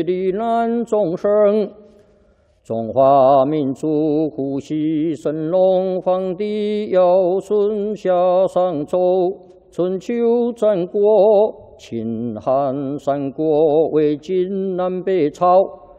罹难众生。中华民族呼吸神龙，皇帝尧舜夏商周，春秋战国，秦汉三国，魏晋南北朝。